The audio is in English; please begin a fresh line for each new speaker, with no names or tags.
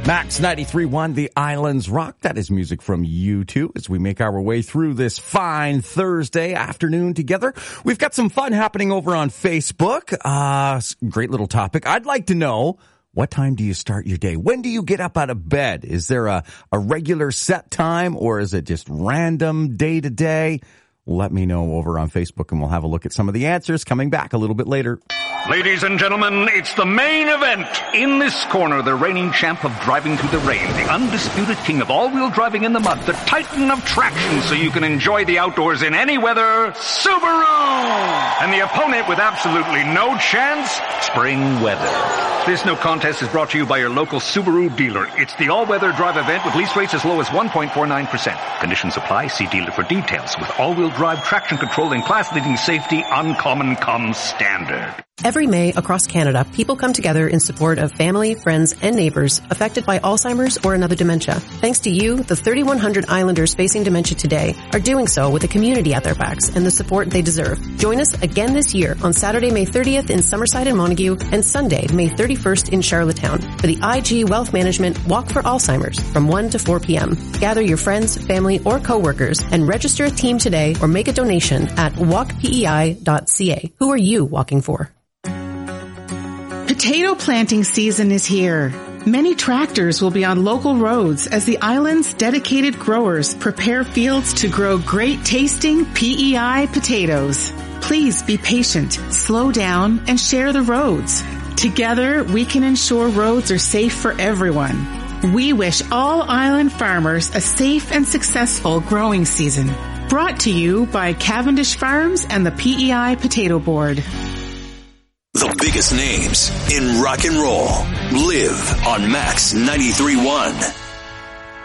Max 93.1, The Islands Rock. That is music from U2 as we make our way through this fine Thursday afternoon together. We've got some fun happening over on Facebook. Great little topic. I'd like to know, what time do you start your day? When do you get up out of bed? Is there a regular set time, or is it just random day to day? Let me know over on Facebook, and we'll have a look at some of the answers coming back a little bit later.
Ladies and gentlemen, it's the main event. In this corner, the reigning champ of driving through the rain, the undisputed king of all-wheel driving in the mud, the titan of traction so you can enjoy the outdoors in any weather, Subaru! And the opponent with absolutely no chance, spring weather. This no contest is brought to you by your local Subaru dealer. It's the all-weather drive event with lease rates as low as 1.49%. Conditions apply. See dealer for details. With all-wheel drive traction control and class-leading safety, Uncommon comes standard.
Every May across Canada, people come together in support of family, friends, and neighbors affected by Alzheimer's or another dementia. Thanks to you, the 3,100 Islanders facing dementia today are doing so with a community at their backs and the support they deserve. Join us again this year on Saturday, May 30th in Summerside and Montague and Sunday, May 31st in Charlottetown for the IG Wealth Management Walk for Alzheimer's from 1 to 4 p.m. Gather your friends, family, or coworkers and register a team today or make a donation at walkpei.ca. Who are you walking for?
Potato planting season is here. Many tractors will be on local roads as the island's dedicated growers prepare fields to grow great tasting PEI potatoes. Please be patient, slow down, and share the roads. Together, we can ensure roads are safe for everyone. We wish all island farmers a safe and successful growing season. Brought to you by Cavendish Farms and the PEI Potato Board.
The biggest names in rock and roll live on Max 93.1.